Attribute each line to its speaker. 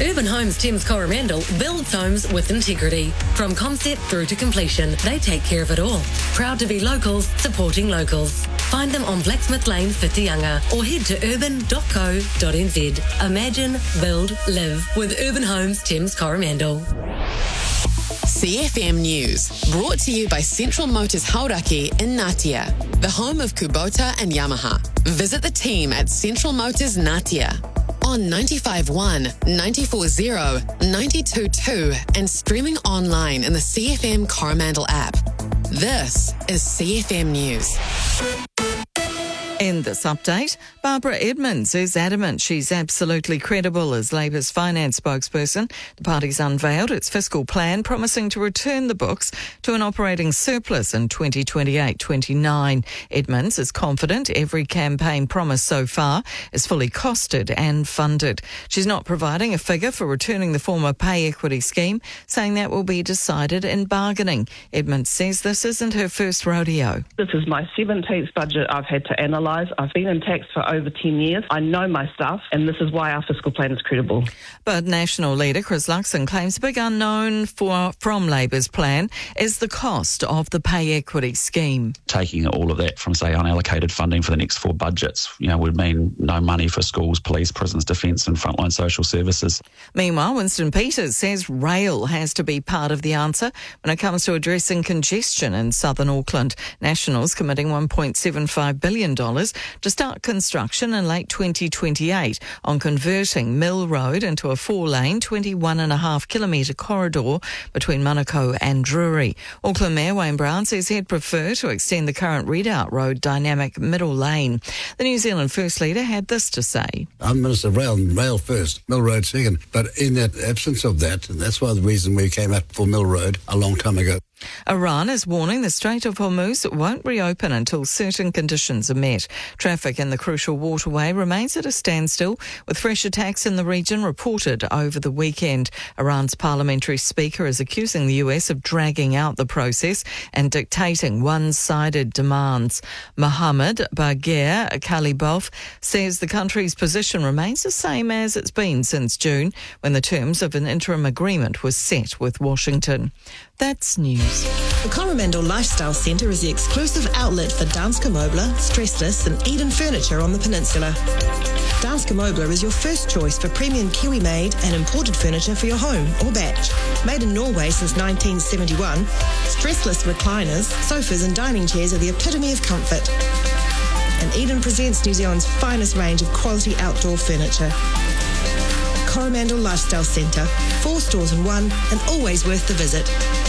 Speaker 1: Urban Homes Thames Coromandel builds homes with integrity. From concept through to completion, they take care of it all. Proud to be locals, supporting locals. Find them on Blacksmith Lane, Whitianga, or head to urban.co.nz. Imagine, build, live with Urban Homes Thames Coromandel.
Speaker 2: CFM News, brought to you by Central Motors Hauraki in Ngatea, the home of Kubota and Yamaha. Visit the team at Central Motors Ngatea on 95.1, 94.0, 92.2 and streaming online in the CFM Coromandel app. This is CFM News.
Speaker 3: In this update, Barbara Edmonds is adamant she's absolutely credible as Labour's finance spokesperson. The party's unveiled its fiscal plan, promising to return the books to an operating surplus in 2028-29. Edmonds is confident every campaign promise so far is fully costed and funded. She's not providing a figure for returning the former pay equity scheme, saying that will be decided in bargaining. Edmonds says this isn't her first rodeo.
Speaker 4: This is my 17th budget I've had to analyse. I've been in tax for over 10 years. I know my stuff, and this is why our fiscal plan is credible.
Speaker 3: But National leader Chris Luxon claims a big unknown from Labour's plan is the cost of the pay equity scheme.
Speaker 5: Taking all of that from, say, unallocated funding for the next 4 budgets, would mean no money for schools, police, prisons, defence and frontline social services.
Speaker 3: Meanwhile, Winston Peters says rail has to be part of the answer when it comes to addressing congestion in southern Auckland. National's committing $1.75 billion to start construction in late 2028 on converting Mill Road into a 4-lane, 21.5-kilometre corridor between Manukau and Drury. Auckland Mayor Wayne Brown says he'd prefer to extend the current Redoubt Road dynamic middle lane. The New Zealand First Leader had this to say.
Speaker 6: I'm Minister of Rail first, Mill Road second. But in that absence of that, and that's why the reason we came up for Mill Road a long time ago.
Speaker 3: Iran is warning the Strait of Hormuz won't reopen until certain conditions are met. Traffic in the crucial waterway remains at a standstill, with fresh attacks in the region reported over the weekend. Iran's parliamentary speaker is accusing the US of dragging out the process and dictating one-sided demands. Mohammad Bagher Kalibov says the country's position remains the same as it's been since June, when the terms of an interim agreement were set with Washington. That's news.
Speaker 7: The Coromandel Lifestyle Centre is the exclusive outlet for Danske Møbler, Stressless and Eden Furniture on the peninsula. Danske Møbler is your first choice for premium Kiwi-made and imported furniture for your home or batch. Made in Norway since 1971, stressless recliners, sofas and dining chairs are the epitome of comfort. And Eden presents New Zealand's finest range of quality outdoor furniture. Coromandel Lifestyle Centre, 4 stores in one and always worth the visit.